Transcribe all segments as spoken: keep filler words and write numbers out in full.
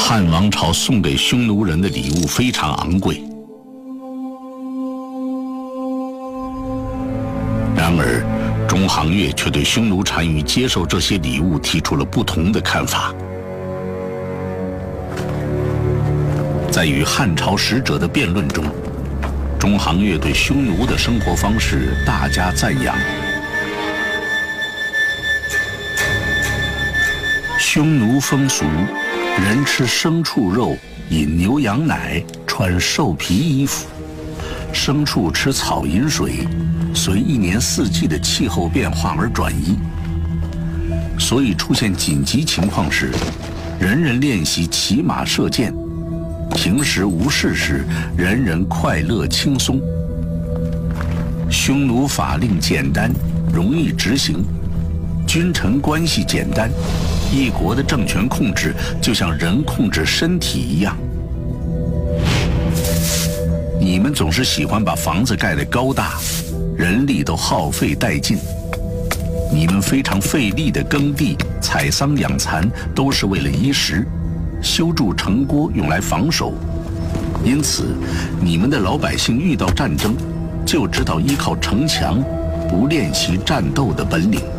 汉王朝送给匈奴人的礼物非常昂贵，然而中行月却对匈奴单于接受这些礼物提出了不同的看法。在与汉朝使者的辩论中，中行月对匈奴的生活方式大加赞扬。匈奴风俗，人吃牲畜肉，饮牛羊奶，穿兽皮衣服。牲畜吃草饮水，随一年四季的气候变化而转移。所以出现紧急情况时，人人练习骑马射箭；平时无事时，人人快乐轻松。匈奴法令简单，容易执行，君臣关系简单。一国的政权控制就像人控制身体一样。你们总是喜欢把房子盖得高大，人力都耗费殆尽。你们非常费力的耕地、采桑养蚕，都是为了衣食；修筑城郭用来防守。因此，你们的老百姓遇到战争，就知道依靠城墙，不练习战斗的本领。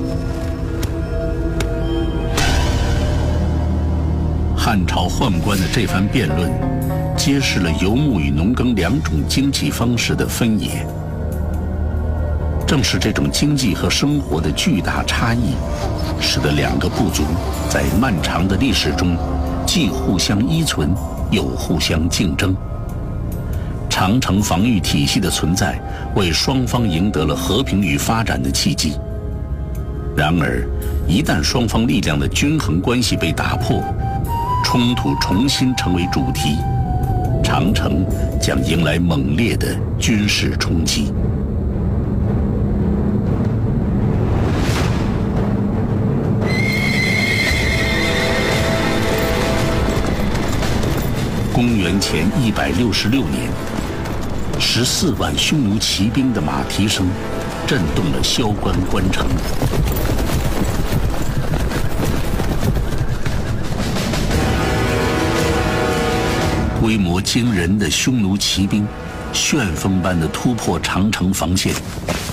汉朝宦官的这番辩论，揭示了游牧与农耕两种经济方式的分野。正是这种经济和生活的巨大差异，使得两个部族在漫长的历史中，既互相依存，又互相竞争。长城防御体系的存在，为双方赢得了和平与发展的契机。然而，一旦双方力量的均衡关系被打破，冲突重新成为主题，长城将迎来猛烈的军事冲击。公元前一百六十六年，十四万匈奴骑兵的马蹄声震动了萧关关城。规模惊人的匈奴骑兵，旋风般地突破长城防线，